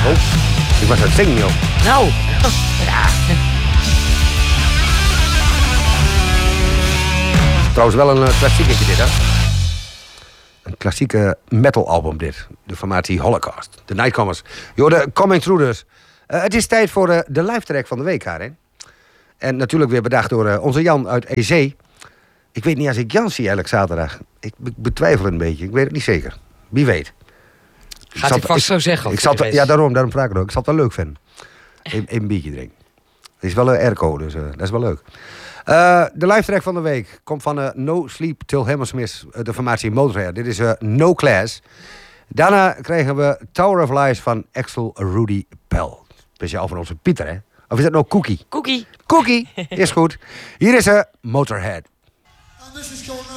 Ik was aan het zingen, joh. Nou. Ja. Trouwens wel een klassieketje dit, hè? Een klassieke metalalbum dit. De formatie Holocaust. De Nightcomers. Joh, de Coming Through dus. Het is tijd voor de live track van de week, Karin. En natuurlijk weer bedacht door onze Jan uit EC. Ik weet niet als ik Jan zie eigenlijk zaterdag. Ik betwijfel het een beetje. Ik weet het niet zeker. Wie weet. Gaat hij vast zo zeggen? Ja, daarom vraag ik het ook. Ik zal het wel leuk vinden. Een biertje drinken. Het is wel een airco, dus dat is wel leuk. De live track van de week komt van No Sleep Till Hammersmith, de formatie Motorhead. Dit is No Class. Daarna krijgen we Tower of Lies van Axel Rudy Pell. Speciaal van onze Pieter, hè? Of is dat nou Cookie? Cookie. Cookie, is goed. Hier is Motorhead. And this is called